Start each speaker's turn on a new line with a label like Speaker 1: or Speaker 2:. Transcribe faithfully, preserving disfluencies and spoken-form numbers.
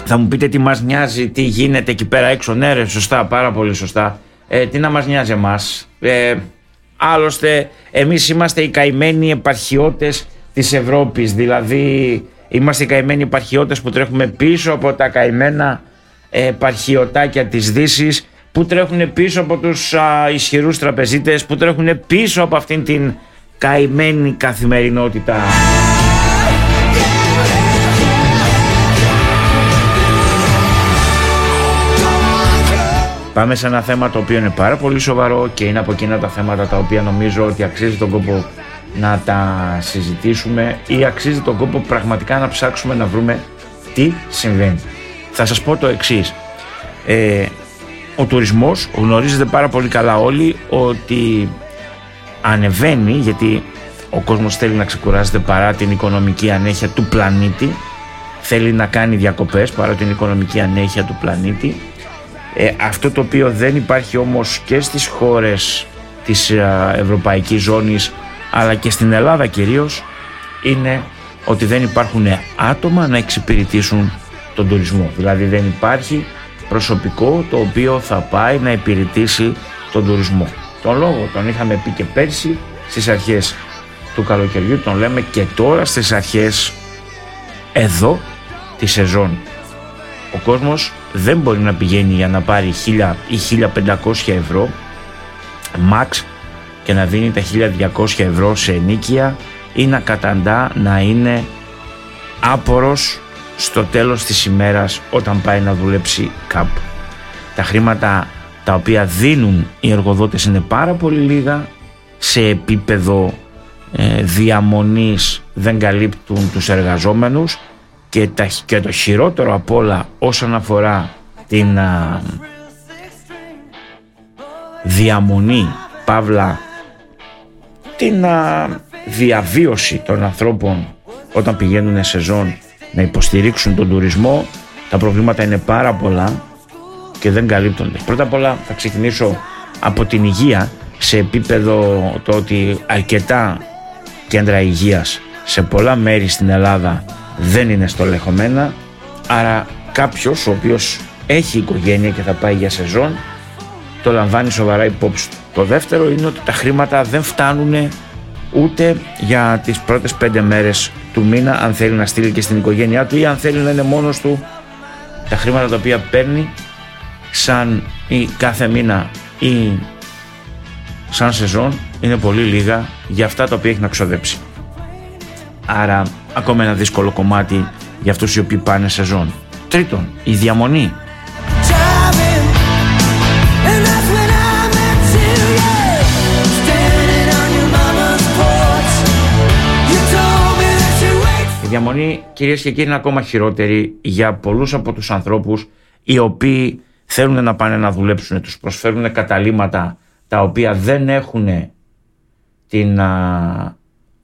Speaker 1: Θα μου πείτε τι μας νοιάζει, τι γίνεται εκεί πέρα έξω. Ναι ρε, σωστά, πάρα πολύ σωστά. Ε, τι να μας νοιάζει εμάς. Ε, άλλωστε εμείς είμαστε οι καημένοι επαρχιώτες της Ευρώπης. Δηλαδή είμαστε οι καημένοι επαρχιώτες που τρέχουμε πίσω από τα καημένα επαρχιωτάκια της Δύσης, που τρέχουν πίσω από τους α, ισχυρούς τραπεζίτες, που τρέχουν πίσω από αυτήν την καημένη καθημερινότητα. Πάμε σε ένα θέμα το οποίο είναι πάρα πολύ σοβαρό και είναι από εκείνα τα θέματα τα οποία νομίζω ότι αξίζει τον κόπο να τα συζητήσουμε ή αξίζει τον κόπο πραγματικά να ψάξουμε να βρούμε τι συμβαίνει. Θα σας πω το εξής. Ε, ο τουρισμός, γνωρίζετε πάρα πολύ καλά όλοι ότι ανεβαίνει, γιατί ο κόσμος θέλει να ξεκουράζεται παρά την οικονομική ανέχεια του πλανήτη, θέλει να κάνει διακοπές παρά την οικονομική ανέχεια του πλανήτη. Ε, αυτό το οποίο δεν υπάρχει όμως και στις χώρες της α, ευρωπαϊκής ζώνης, αλλά και στην Ελλάδα κυρίως, είναι ότι δεν υπάρχουν άτομα να εξυπηρετήσουν τον τουρισμό. Δηλαδή δεν υπάρχει προσωπικό το οποίο θα πάει να υπηρετήσει τον τουρισμό. Τον λόγο τον είχαμε πει και πέρσι στις αρχές του καλοκαιριού, τον λέμε και τώρα στις αρχές εδώ τη σεζόν. Ο κόσμος δεν μπορεί να πηγαίνει για να πάρει χίλια ή χίλια πεντακόσια ευρώ max και να δίνει τα χίλια διακόσια ευρώ σε ενοίκια ή να καταντά να είναι άπορος στο τέλος της ημέρας όταν πάει να δουλέψει κάπου. Τα χρήματα τα οποία δίνουν οι εργοδότες είναι πάρα πολύ λίγα, σε επίπεδο ε, διαμονής δεν καλύπτουν τους εργαζόμενους και, τα, και το χειρότερο απ' όλα όσον αφορά την α, διαμονή παύλα την α, διαβίωση των ανθρώπων όταν πηγαίνουν σεζόν να υποστηρίξουν τον τουρισμό, τα προβλήματα είναι πάρα πολλά και δεν καλύπτονται. Πρώτα απ' όλα θα ξεκινήσω από την υγεία, σε επίπεδο το ότι αρκετά κέντρα υγείας σε πολλά μέρη στην Ελλάδα δεν είναι στολεχωμένα, άρα κάποιος ο οποίος έχει οικογένεια και θα πάει για σεζόν το λαμβάνει σοβαρά υπόψη του. Το δεύτερο είναι ότι τα χρήματα δεν φτάνουν ούτε για τις πρώτες πέντε μέρες του μήνα, αν θέλει να στείλει και στην οικογένειά του ή αν θέλει να είναι μόνος του. Τα χρήματα τα οποία παίρνει σαν ή κάθε μήνα ή σαν σεζόν είναι πολύ λίγα για αυτά τα οποία έχει να ξοδέψει. Άρα ακόμα ένα δύσκολο κομμάτι για αυτούς οι οποίοι πάνε σεζόν. Τρίτον, η διαμονή. Η διαμονή, κυρίες και κύριοι, είναι ακόμα χειρότερη για πολλούς από τους ανθρώπους οι οποίοι θέλουν να πάνε να δουλέψουν, τους προσφέρουν καταλύματα τα οποία δεν έχουν την α,